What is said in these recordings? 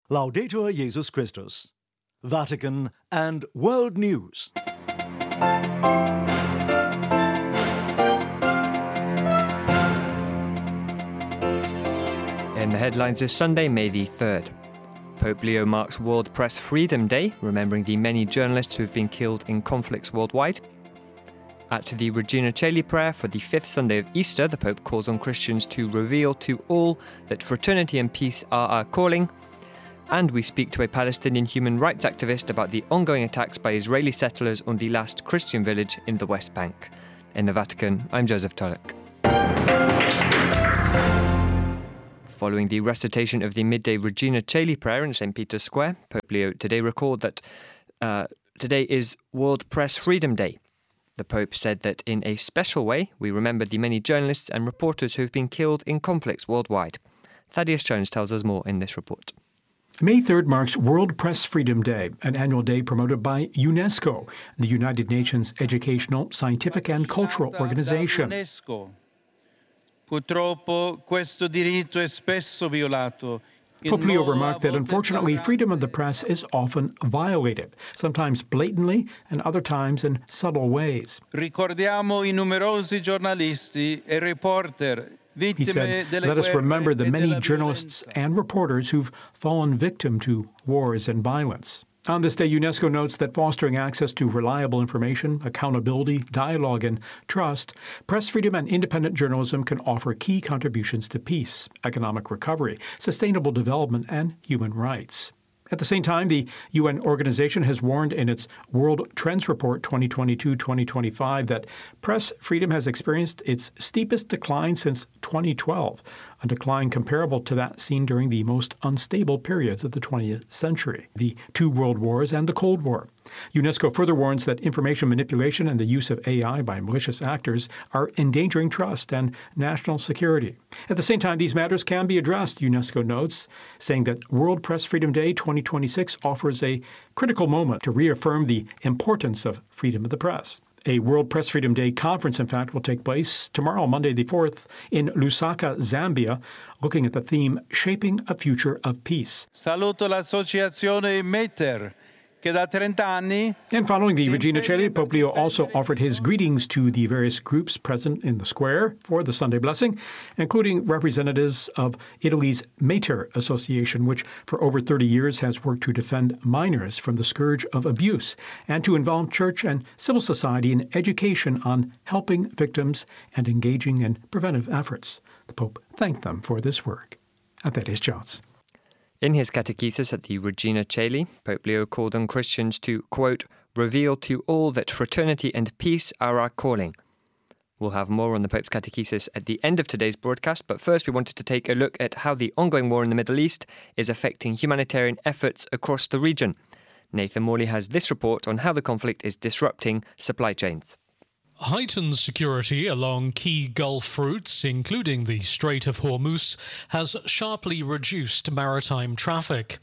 Laudetur Jesus Christus. Vatican and World News. In the headlines this Sunday, May the 3rd. Pope Leo marks World Press Freedom Day, remembering the many journalists who have been killed in conflicts worldwide. At the Regina Coeli prayer for the 5th Sunday of Easter, the Pope calls on Christians to reveal to all that fraternity and peace are our calling. And we speak to a Palestinian human rights activist about the ongoing attacks by Israeli settlers on the last Christian village in the West Bank. In the Vatican, I'm Joseph Tulloch. Following the recitation of the midday Regina Coeli prayer in St. Peter's Square, Pope Leo today recalled that today is World Press Freedom Day. The Pope said that in a special way, we remember the many journalists and reporters who have been killed in conflicts worldwide. Thaddeus Jones tells us more in this report. May 3rd marks World Press Freedom Day, an annual day promoted by UNESCO, the United Nations educational, scientific and cultural organization. Purtroppo questo diritto è spesso violato. Pope Leo remarked that unfortunately freedom of the press is often violated, sometimes blatantly and other times in subtle ways. Ricordiamo I numerosi giornalisti e reporter. He said, let us remember the many journalists and reporters who've fallen victim to wars and violence. On this day, UNESCO notes that fostering access to reliable information, accountability, dialogue, and trust, press freedom and independent journalism can offer key contributions to peace, economic recovery, sustainable development, and human rights. At the same time, the UN organization has warned in its World Trends Report 2022-2025 that press freedom has experienced its steepest decline since 2012, a decline comparable to that seen during the most unstable periods of the 20th century, the two world wars and the Cold War. UNESCO further warns that information manipulation and the use of AI by malicious actors are endangering trust and national security. At the same time, these matters can be addressed, UNESCO notes, saying that World Press Freedom Day 2026 offers a critical moment to reaffirm the importance of freedom of the press. A World Press Freedom Day conference, in fact, will take place tomorrow, Monday the 4th, in Lusaka, Zambia, looking at the theme, Shaping a Future of Peace. Saluto l'associazione Meter. And following the Regina Coeli, Pope Leo also offered his greetings to the various groups present in the square for the Sunday blessing, including representatives of Italy's Mater Association, which for over 30 years has worked to defend minors from the scourge of abuse and to involve church and civil society in education on helping victims and engaging in preventive efforts. The Pope thanked them for this work. And that is Jones. In his catechesis at the Regina Coeli, Pope Leo called on Christians to, quote, reveal to all that fraternity and peace are our calling. We'll have more on the Pope's catechesis at the end of today's broadcast, but first we wanted to take a look at how the ongoing war in the Middle East is affecting humanitarian efforts across the region. Nathan Morley has this report on how the conflict is disrupting supply chains. Heightened security along key Gulf routes, including the Strait of Hormuz, has sharply reduced maritime traffic.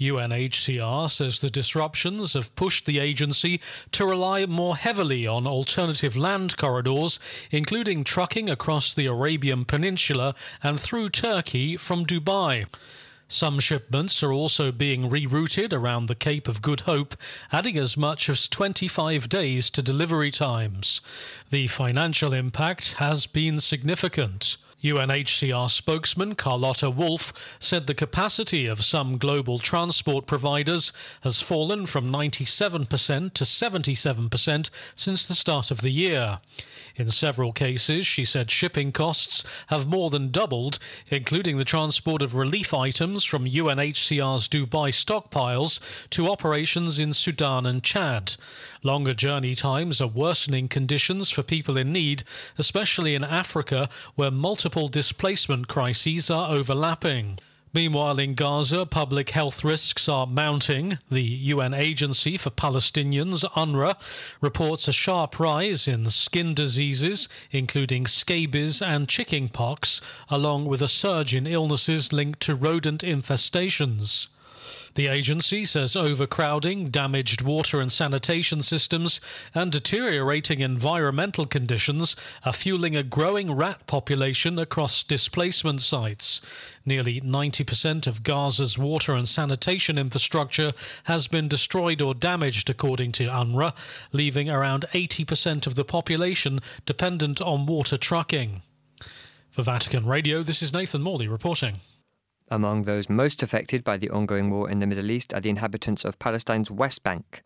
UNHCR says the disruptions have pushed the agency to rely more heavily on alternative land corridors, including trucking across the Arabian Peninsula and through Turkey from Dubai. Some shipments are also being rerouted around the Cape of Good Hope, adding as much as 25 days to delivery times. The financial impact has been significant. UNHCR spokesman Carlotta Wolf said the capacity of some global transport providers has fallen from 97% to 77% since the start of the year. In several cases, she said shipping costs have more than doubled, including the transport of relief items from UNHCR's Dubai stockpiles to operations in Sudan and Chad. Longer journey times are worsening conditions for people in need, especially in Africa, where multiple displacement crises are overlapping. Meanwhile, in Gaza, public health risks are mounting. The UN Agency for Palestinians, UNRWA, reports a sharp rise in skin diseases, including scabies and chickenpox, along with a surge in illnesses linked to rodent infestations. The agency says overcrowding, damaged water and sanitation systems and deteriorating environmental conditions are fueling a growing rat population across displacement sites. Nearly 90% of Gaza's water and sanitation infrastructure has been destroyed or damaged, according to UNRWA, leaving around 80% of the population dependent on water trucking. For Vatican Radio, this is Nathan Morley reporting. Among those most affected by the ongoing war in the Middle East are the inhabitants of Palestine's West Bank.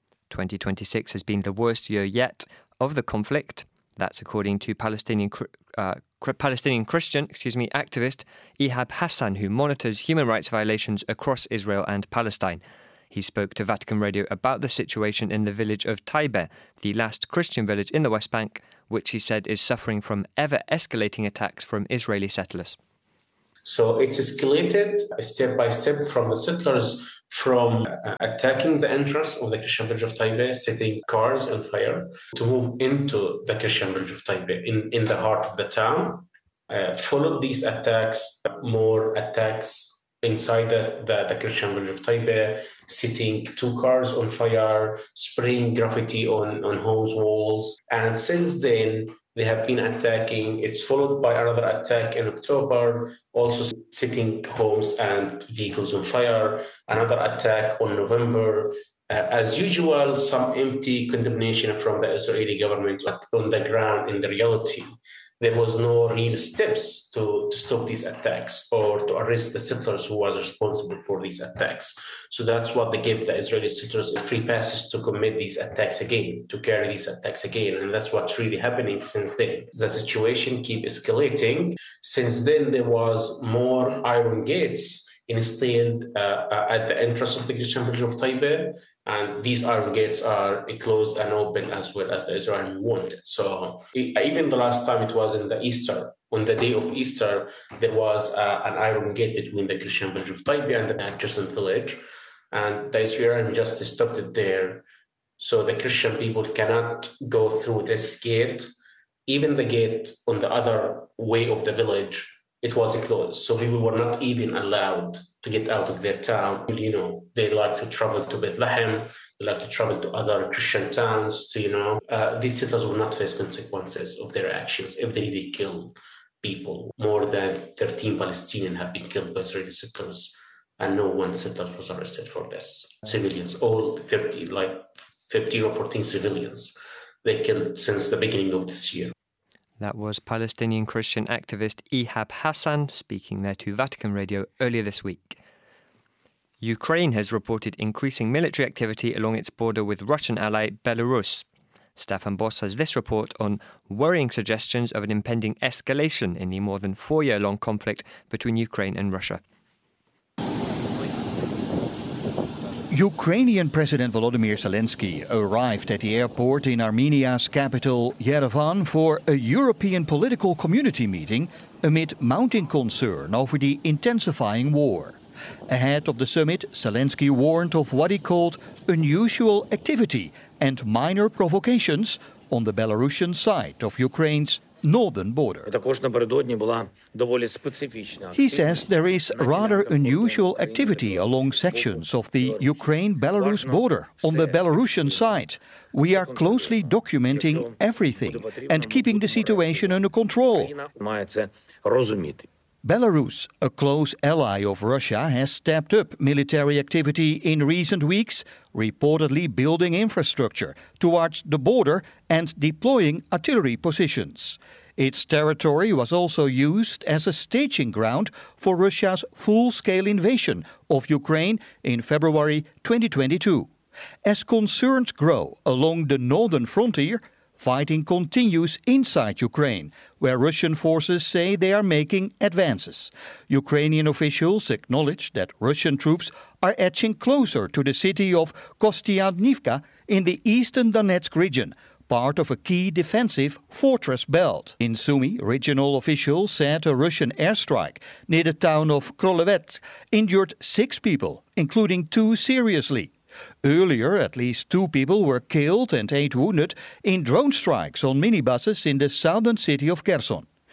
2026 has been the worst year yet of the conflict. That's according to Palestinian Christian activist Ihab Hassan, who monitors human rights violations across Israel and Palestine. He spoke to Vatican Radio about the situation in the village of Taibe, the last Christian village in the West Bank, which he said is suffering from ever-escalating attacks from Israeli settlers. So it's escalated step by step from the settlers from attacking the entrance of the Christian village of Taibe, setting cars on fire, to move into the Christian village of Taibe in the heart of the town. Followed these attacks, more attacks inside the Christian village of Taibe, setting 2 cars on fire, spraying graffiti on homes' walls. And since then, they have been attacking. It's followed by another attack in October, also setting homes and vehicles on fire. Another attack on November. As usual, some empty condemnation from the Israeli government, but on the ground, in the reality, there was no real steps to stop these attacks or to arrest the settlers who were responsible for these attacks. So that's what they gave the Israeli settlers free passes to commit these attacks again, to carry these attacks again. And that's what's really happening since then. The situation keeps escalating. Since then, there was more iron gates installed at the entrance of the Christian village of Taibe. And these iron gates are closed and open as well as the Israelis wanted. So even the last time it was in the Easter, on the day of Easter, there was an iron gate between the Christian village of Taibe and the adjacent village. And the Israeli just stopped it there. So the Christian people cannot go through this gate. Even the gate on the other way of the village, it was closed. So people were not even allowed to get out of their town. You know, they like to travel to Bethlehem, they like to travel to other Christian towns these settlers will not face consequences of their actions if they really kill people. More than 13 Palestinians have been killed by Israeli settlers, and no one settler was arrested for this. Civilians, all 13 or 14 civilians they killed since the beginning of this year. That was Palestinian Christian activist Ihab Hassan speaking there to Vatican Radio earlier this week. Ukraine has reported increasing military activity along its border with Russian ally Belarus. Stefan Boss has this report on worrying suggestions of an impending escalation in the more than 4-year-long conflict between Ukraine and Russia. Ukrainian President Volodymyr Zelensky arrived at the airport in Armenia's capital Yerevan for a European political community meeting amid mounting concern over the intensifying war. Ahead of the summit, Zelensky warned of what he called unusual activity and minor provocations on the Belarusian side of Ukraine's northern border. He says there is rather unusual activity along sections of the Ukraine-Belarus border on the Belarusian side. We are closely documenting everything and keeping the situation under control. Belarus, a close ally of Russia, has stepped up military activity in recent weeks, reportedly building infrastructure towards the border and deploying artillery positions. Its territory was also used as a staging ground for Russia's full-scale invasion of Ukraine in February 2022. As concerns grow along the northern frontier, fighting continues inside Ukraine, where Russian forces say they are making advances. Ukrainian officials acknowledge that Russian troops are edging closer to the city of Kostyantynivka in the eastern Donetsk region, part of a key defensive fortress belt. In Sumy, regional officials said a Russian airstrike near the town of Krolevets injured 6 people, including 2 seriously. Earlier, at least 2 people were killed and 8 wounded in drone strikes on minibuses in the southern city of Kherson.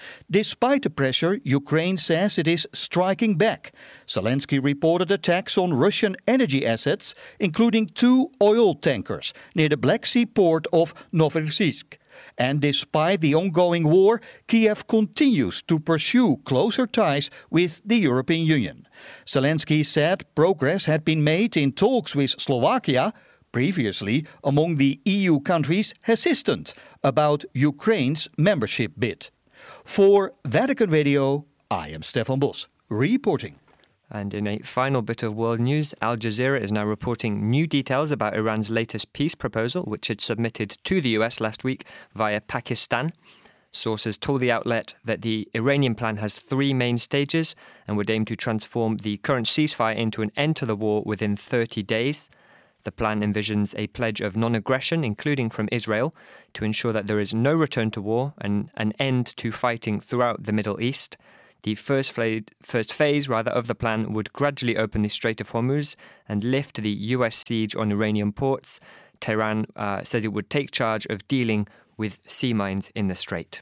Despite the pressure, Ukraine says it is striking back. Zelensky reported attacks on Russian energy assets, including 2 oil tankers near the Black Sea port of Novorossiysk. And despite the ongoing war, Kiev continues to pursue closer ties with the European Union. Zelensky said progress had been made in talks with Slovakia, previously among the EU countries hesitant about Ukraine's membership bid. For Vatican Radio, I am Stefan Bos, reporting. And in a final bit of world news, Al Jazeera is now reporting new details about Iran's latest peace proposal, which it submitted to the US last week via Pakistan. Sources told the outlet that the Iranian plan has 3 main stages and would aim to transform the current ceasefire into an end to the war within 30 days. The plan envisions a pledge of non-aggression, including from Israel, to ensure that there is no return to war and an end to fighting throughout the Middle East. The first phase of the plan would gradually open the Strait of Hormuz and lift the US siege on Iranian ports. Tehran says it would take charge of dealing with sea mines in the strait.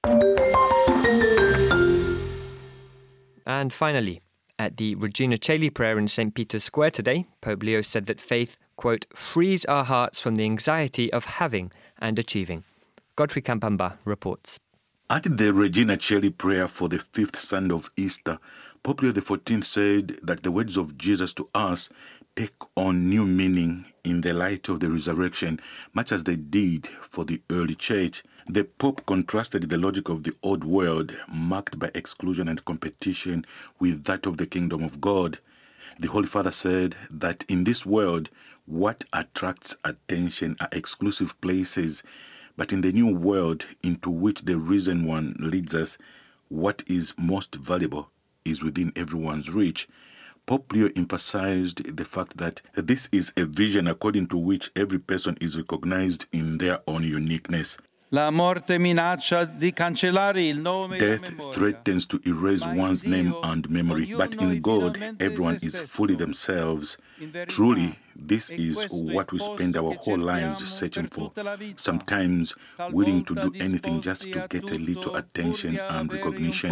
And finally, at the Regina Coeli prayer in St. Peter's Square today, Pope Leo said that faith, quote, frees our hearts from the anxiety of having and achieving. Godfrey Kampamba reports. At the Regina Coeli prayer for the 5th Sunday of Easter, Pope Leo XIV said that the words of Jesus to us take on new meaning in the light of the resurrection, much as they did for the early church. The Pope contrasted the logic of the old world, marked by exclusion and competition, with that of the kingdom of God. The Holy Father said that in this world, what attracts attention are exclusive places, but in the new world into which the risen one leads us, what is most valuable is within everyone's reach. Pope Leo emphasized the fact that this is a vision according to which every person is recognized in their own uniqueness. La morte minaccia di cancellare il nome e la Death memoria. threatens to erase one's name and memory, but in God, everyone is fully themselves. Truly, this is what we spend our whole lives searching for, sometimes willing to do anything just to get a little attention and recognition.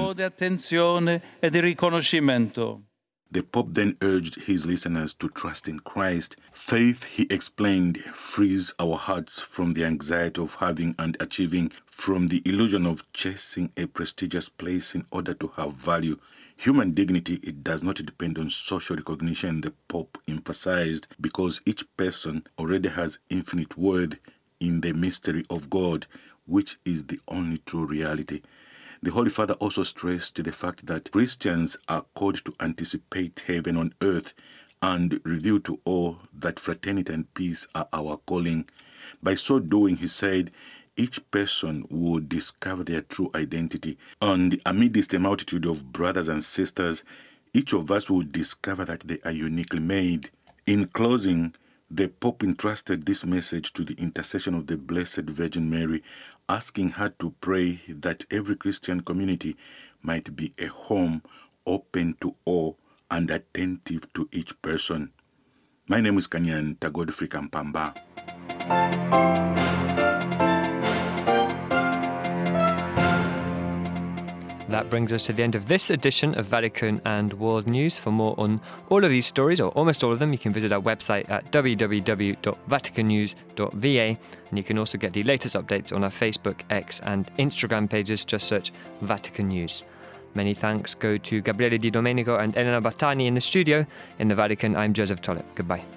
The Pope then urged his listeners to trust in Christ. Faith, he explained, frees our hearts from the anxiety of having and achieving, from the illusion of chasing a prestigious place in order to have value. Human dignity, it does not depend on social recognition, the Pope emphasized, because each person already has infinite worth in the mystery of God, which is the only true reality. The Holy Father also stressed the fact that Christians are called to anticipate heaven on earth and reveal to all that fraternity and peace are our calling. By so doing, he said, each person would discover their true identity, and amidst a multitude of brothers and sisters, each of us will discover that they are uniquely made. In closing, the Pope entrusted this message to the intercession of the Blessed Virgin Mary, asking her to pray that every Christian community might be a home open to all and attentive to each person. My name is Kanyan Godfrey Kampamba. That brings us to the end of this edition of Vatican and World News. For more on all of these stories, or almost all of them, you can visit our website at www.vaticannews.va, and you can also get the latest updates on our Facebook, X and Instagram pages. Just search Vatican News. Many thanks go to Gabriele Di Domenico and Elena Battani in the studio. In the Vatican, I'm Joseph Tollett. Goodbye.